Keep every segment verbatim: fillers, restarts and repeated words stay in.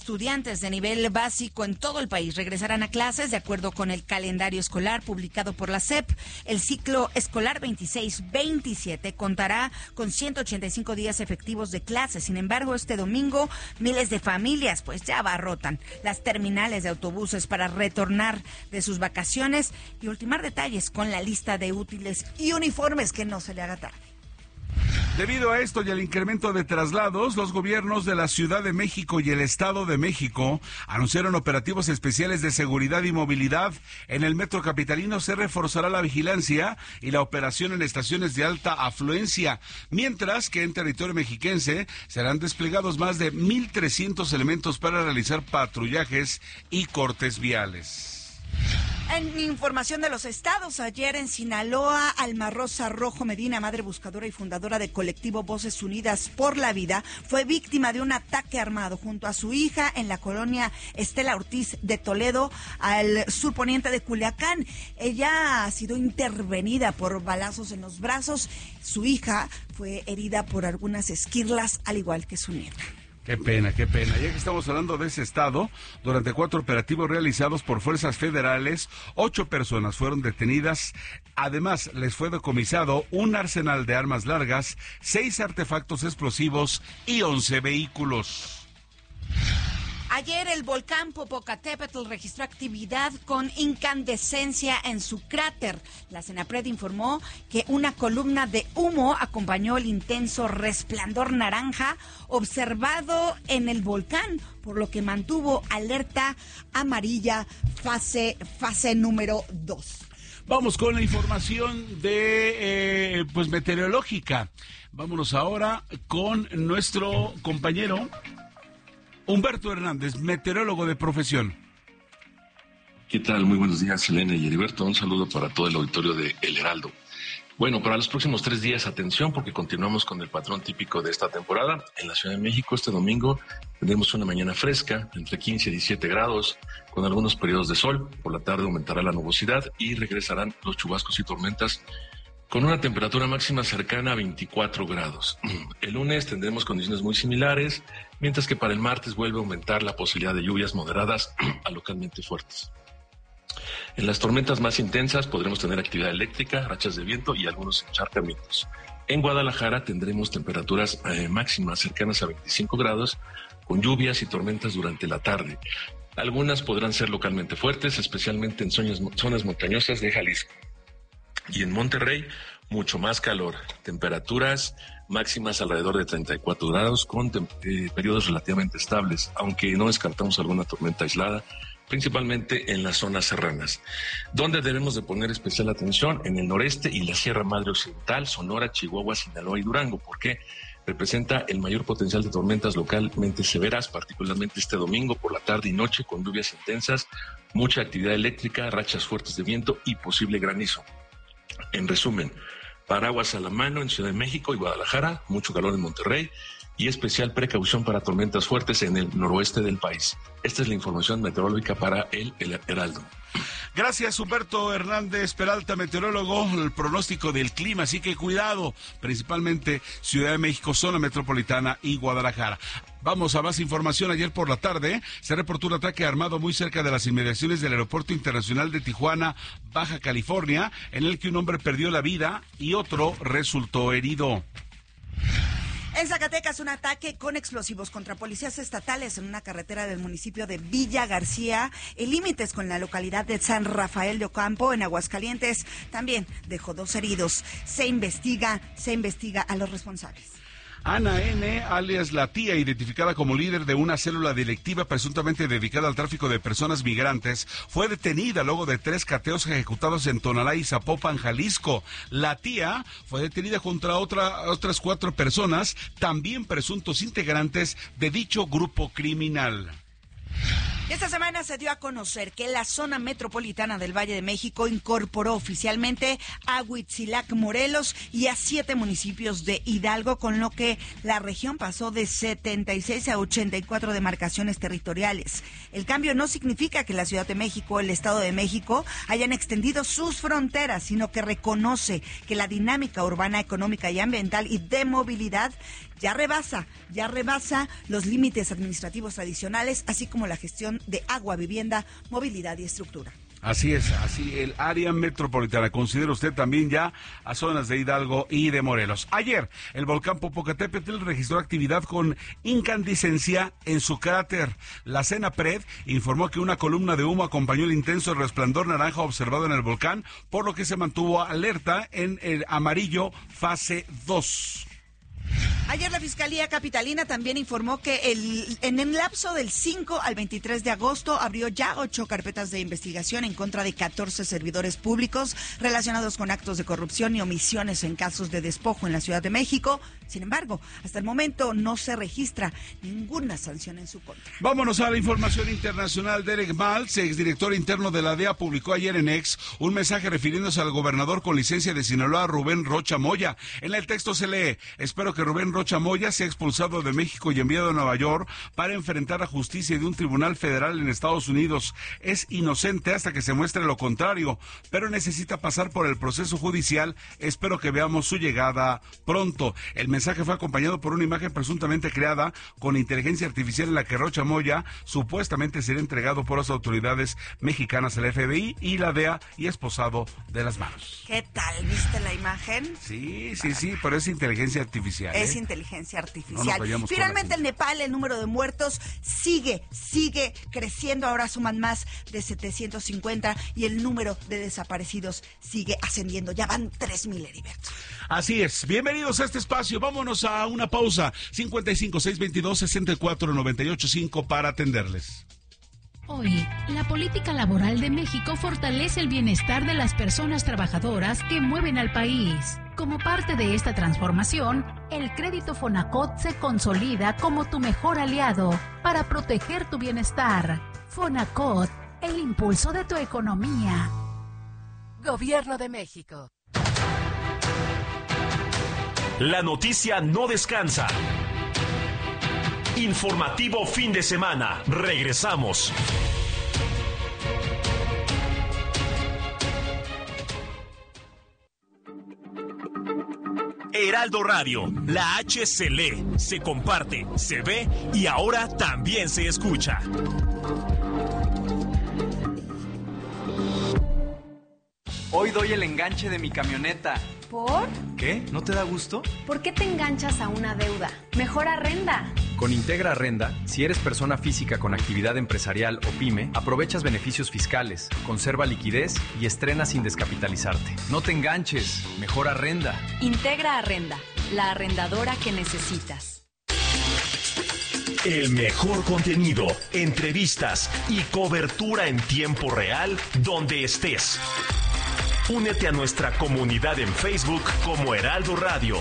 Estudiantes de nivel básico en todo el país regresarán a clases de acuerdo con el calendario escolar publicado por la S E P. El ciclo escolar veintiséis veintisiete contará con ciento ochenta y cinco días efectivos de clases. Sin embargo, este domingo miles de familias pues ya abarrotan las terminales de autobuses para retornar de sus vacaciones y ultimar detalles con la lista de útiles y uniformes, que no se le haga tarde. Debido a esto y al incremento de traslados, los gobiernos de la Ciudad de México y el Estado de México anunciaron operativos especiales de seguridad y movilidad. En el metro capitalino se reforzará la vigilancia y la operación en estaciones de alta afluencia, mientras que en territorio mexiquense serán desplegados más de mil trescientos elementos para realizar patrullajes y cortes viales. En información de los estados, ayer en Sinaloa, Alma Rosa Rojo Medina, madre buscadora y fundadora del colectivo Voces Unidas por la Vida, fue víctima de un ataque armado junto a su hija en la colonia Estela Ortiz de Toledo, al surponiente de Culiacán. Ella ha sido intervenida por balazos en los brazos. Su hija fue herida por algunas esquirlas, al igual que su nieta. Qué pena, qué pena. Ya que estamos hablando de ese estado, durante cuatro operativos realizados por fuerzas federales, ocho personas fueron detenidas. Además, les fue decomisado un arsenal de armas largas, seis artefactos explosivos y once vehículos. Ayer el volcán Popocatépetl registró actividad con incandescencia en su cráter. La Senapred informó que una columna de humo acompañó el intenso resplandor naranja observado en el volcán, por lo que mantuvo alerta amarilla fase, fase número dos. Vamos con la información de eh, pues meteorológica. Vámonos ahora con nuestro compañero Humberto Hernández, meteorólogo de profesión. ¿Qué tal? Muy buenos días, Selena y Heriberto. Un saludo para todo el auditorio de El Heraldo. Bueno, para los próximos tres días, atención, porque continuamos con el patrón típico de esta temporada. En la Ciudad de México, este domingo, tendremos una mañana fresca, entre quince y diecisiete grados, con algunos periodos de sol. Por la tarde aumentará la nubosidad y regresarán los chubascos y tormentas, con una temperatura máxima cercana a veinticuatro grados. El lunes tendremos condiciones muy similares, mientras que para el martes vuelve a aumentar la posibilidad de lluvias moderadas a localmente fuertes. En las tormentas más intensas podremos tener actividad eléctrica, rachas de viento y algunos encharcamientos. En Guadalajara tendremos temperaturas eh, máximas cercanas a veinticinco grados, con lluvias y tormentas durante la tarde. Algunas podrán ser localmente fuertes, especialmente en zonas, zonas montañosas de Jalisco. Y en Monterrey, mucho más calor, temperaturas máximas alrededor de treinta y cuatro grados con eh, periodos relativamente estables, aunque no descartamos alguna tormenta aislada, principalmente en las zonas serranas. Donde debemos de poner especial atención, en el noreste y la Sierra Madre Occidental, Sonora, Chihuahua, Sinaloa y Durango, porque representa el mayor potencial de tormentas localmente severas, particularmente este domingo por la tarde y noche, con lluvias intensas, mucha actividad eléctrica, rachas fuertes de viento y posible granizo. En resumen, paraguas a la mano en Ciudad de México y Guadalajara, mucho calor en Monterrey y especial precaución para tormentas fuertes en el noroeste del país. Esta es la información meteorológica para el, el Heraldo. Gracias, Humberto Hernández Peralta, meteorólogo. El pronóstico del clima, así que cuidado, principalmente Ciudad de México, zona metropolitana y Guadalajara. Vamos a más información. Ayer por la tarde se reportó un ataque armado muy cerca de las inmediaciones del Aeropuerto Internacional de Tijuana, Baja California, en el que un hombre perdió la vida y otro resultó herido. En Zacatecas, un ataque con explosivos contra policías estatales en una carretera del municipio de Villa García, en límites con la localidad de San Rafael de Ocampo, en Aguascalientes, también dejó dos heridos. Se investiga, se investiga a los responsables. Ana N., alias La Tía, identificada como líder de una célula delictiva presuntamente dedicada al tráfico de personas migrantes, fue detenida luego de tres cateos ejecutados en Tonalá y Zapopan, Jalisco. La Tía fue detenida junto a otra, otras cuatro personas, también presuntos integrantes de dicho grupo criminal. Esta semana se dio a conocer que la zona metropolitana del Valle de México incorporó oficialmente a Huitzilac, Morelos y a siete municipios de Hidalgo, con lo que la región pasó de setenta y seis a ochenta y cuatro demarcaciones territoriales. El cambio no significa que la Ciudad de México o el Estado de México hayan extendido sus fronteras, sino que reconoce que la dinámica urbana, económica y ambiental y de movilidad ya rebasa, ya rebasa los límites administrativos tradicionales, así como la gestión de agua, vivienda, movilidad y estructura. Así es, así el área metropolitana. Considera usted también ya a zonas de Hidalgo y de Morelos. Ayer, el volcán Popocatépetl registró actividad con incandescencia en su cráter. La CENAPRED informó que una columna de humo acompañó el intenso resplandor naranja observado en el volcán, por lo que se mantuvo alerta en el amarillo fase dos. Ayer la Fiscalía Capitalina también informó que el, en el lapso del cinco al veintitrés de agosto abrió ya ocho carpetas de investigación en contra de catorce servidores públicos relacionados con actos de corrupción y omisiones en casos de despojo en la Ciudad de México. Sin embargo, hasta el momento no se registra ninguna sanción en su contra. Vámonos a la información internacional. Derek Maltz, exdirector interno de la D E A, publicó ayer en X un mensaje refiriéndose al gobernador con licencia de Sinaloa, Rubén Rocha Moya. En el texto se lee: espero que Rubén Rocha Moya sea expulsado de México y enviado a Nueva York para enfrentar a justicia de un tribunal federal en Estados Unidos. Es inocente hasta que se muestre lo contrario, pero necesita pasar por el proceso judicial. Espero que veamos su llegada pronto. El mensaje fue acompañado por una imagen presuntamente creada con inteligencia artificial en la que Rocha Moya supuestamente sería entregado por las autoridades mexicanas al F B I y la D E A y esposado de las manos. ¿Qué tal? ¿Viste la imagen? Sí, sí, sí, pero es inteligencia artificial. Es ¿eh? inteligencia artificial. No Finalmente, en Nepal, el número de muertos sigue, sigue creciendo. Ahora suman más de setecientos cincuenta y el número de desaparecidos sigue ascendiendo. Ya van tres mil, Heriberto. Así es. Bienvenidos a este espacio. Vámonos a una pausa. cincuenta y cinco, seiscientos veintidós, sesenta y cuatro, noventa y ocho cinco para atenderles. Hoy, la política laboral de México fortalece el bienestar de las personas trabajadoras que mueven al país. Como parte de esta transformación, el crédito Fonacot se consolida como tu mejor aliado para proteger tu bienestar. Fonacot, el impulso de tu economía. Gobierno de México. La noticia no descansa. Informativo fin de semana. Regresamos. Heraldo Radio, la H se lee, se comparte, se ve y ahora también se escucha. Hoy doy el enganche de mi camioneta. ¿Por? ¿Qué? ¿No te da gusto? ¿Por qué te enganchas a una deuda? Mejor arrenda. Con Integra Arrenda, si eres persona física con actividad empresarial o pyme, aprovechas beneficios fiscales, conserva liquidez y estrena sin descapitalizarte. No te enganches, mejor arrenda. Integra Arrenda, la arrendadora que necesitas. El mejor contenido, entrevistas y cobertura en tiempo real donde estés. Únete a nuestra comunidad en Facebook como Heraldo Radio.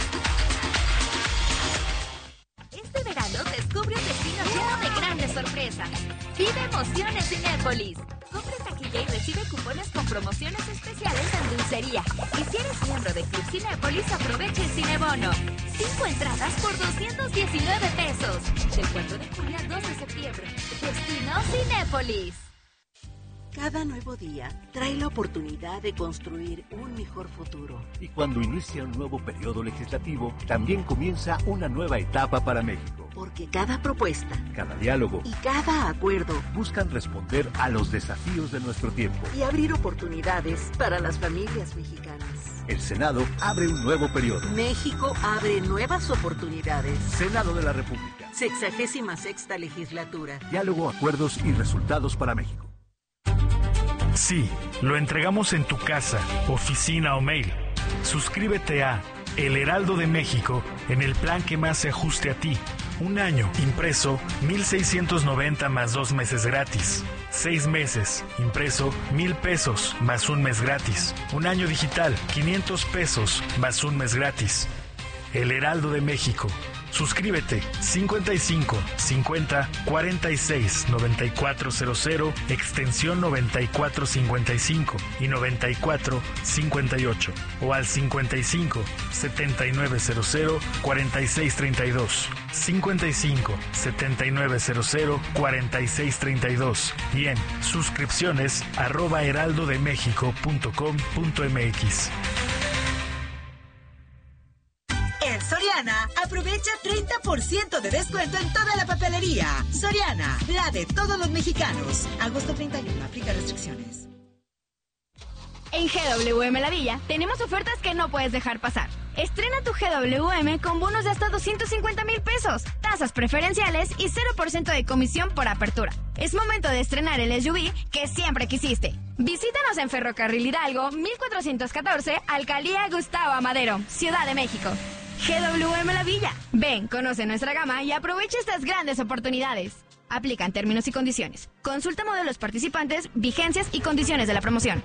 Este verano descubre un destino lleno de grandes sorpresas. Vive emociones Cinépolis. Compra taquilla y recibe cupones con promociones especiales en dulcería. Y si eres miembro de Club Cinépolis, aprovecha el Cinebono. Cinco entradas por doscientos diecinueve pesos. Del cuatro de julio al dos de septiembre. Destino Cinépolis. Cada nuevo día trae la oportunidad de construir un mejor futuro. Y cuando inicia un nuevo periodo legislativo, también comienza una nueva etapa para México. Porque cada propuesta, cada diálogo y cada acuerdo buscan responder a los desafíos de nuestro tiempo y abrir oportunidades para las familias mexicanas. El Senado abre un nuevo periodo. México abre nuevas oportunidades. Senado de la República. Sexagésima sexta legislatura. Diálogo, acuerdos y resultados para México. Sí, lo entregamos en tu casa, oficina o mail. Suscríbete a El Heraldo de México en el plan que más se ajuste a ti. Un año, impreso, mil seiscientos noventa más dos meses gratis. Seis meses, impreso, mil pesos más un mes gratis. Un año digital, quinientos pesos más un mes gratis. El Heraldo de México. Suscríbete cincuenta y cinco, cincuenta, cuarenta y seis, noventa y cuatro cero cero, extensión noventa y cuatro cincuenta y cinco y noventa y cuatro cincuenta y ocho o al cincuenta y cinco, setenta y nueve cero cero, cuarenta y seis treinta y dos, cincuenta y cinco, setenta y nueve cero cero, cuarenta y seis treinta y dos y en suscripciones arroba heraldodemexico punto com punto mx. En Soriana, aprovecha por ciento de descuento en toda la papelería. Soriana, la de todos los mexicanos. Agosto treinta y uno, aplica restricciones. En G W M La Villa tenemos ofertas que no puedes dejar pasar. Estrena tu G W M con bonos de hasta doscientos cincuenta mil pesos, tasas preferenciales y cero por ciento de comisión por apertura. Es momento de estrenar el S U V que siempre quisiste. Visítanos en Ferrocarril Hidalgo, mil cuatrocientos catorce, Alcaldía Gustavo Amadero, Ciudad de México. G W M La Villa. Ven, conoce nuestra gama y aprovecha estas grandes oportunidades. Aplican términos y condiciones. Consulta modelos participantes, vigencias y condiciones de la promoción.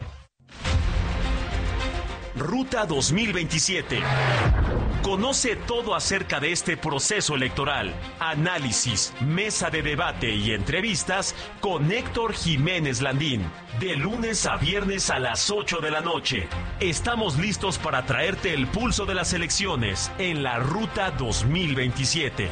Ruta dos mil veintisiete. Conoce todo acerca de este proceso electoral. Análisis, mesa de debate y entrevistas con Héctor Jiménez Landín. De lunes a viernes a las ocho de la noche. Estamos listos para traerte el pulso de las elecciones en la Ruta dos mil veintisiete.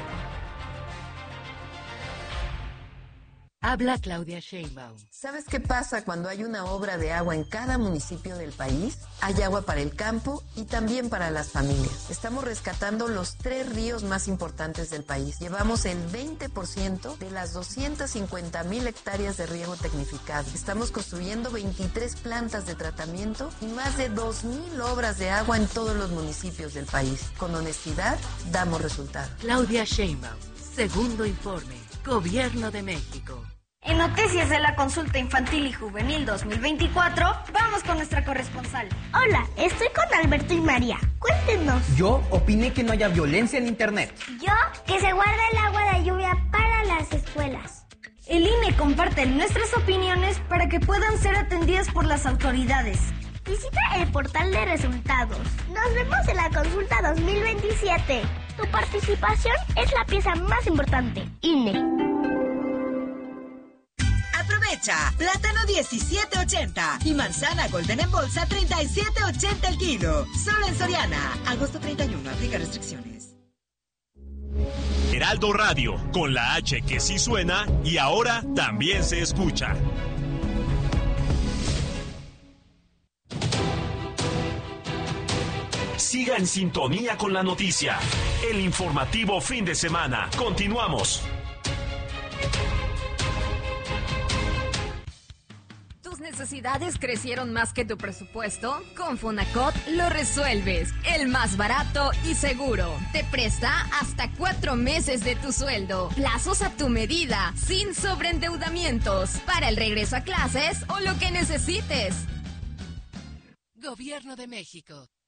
Habla Claudia Sheinbaum. ¿Sabes qué pasa cuando hay una obra de agua en cada municipio del país? Hay agua para el campo y también para las familias. Estamos rescatando los tres ríos más importantes del país. Llevamos el veinte por ciento de las doscientas cincuenta mil hectáreas de riego tecnificado. Estamos construyendo veintitrés plantas de tratamiento y más de dos mil obras de agua en todos los municipios del país. Con honestidad, damos resultados. Claudia Sheinbaum, segundo informe. Gobierno de México. En noticias de la consulta infantil y juvenil dos mil veinticuatro, vamos con nuestra corresponsal. Hola, estoy con Alberto y María. Cuéntenos. Yo opiné que no haya violencia en internet. Yo, que se guarde el agua de lluvia para las escuelas. El I N E comparte nuestras opiniones para que puedan ser atendidas por las autoridades. Visita el portal de resultados. Nos vemos en la consulta dos mil veintisiete. Tu participación es la pieza más importante. I N E. Aprovecha, plátano diecisiete ochenta y manzana golden en bolsa treinta y siete ochenta el kilo. Solo en Soriana. Agosto treinta y uno, aplica restricciones. Heraldo Radio, con la H que sí suena y ahora también se escucha. Siga en sintonía con la noticia. El informativo fin de semana. Continuamos. ¿Tus necesidades crecieron más que tu presupuesto? Con Fonacot lo resuelves. El más barato y seguro. Te presta hasta cuatro meses de tu sueldo. Plazos a tu medida, sin sobreendeudamientos. Para el regreso a clases o lo que necesites. Gobierno de México.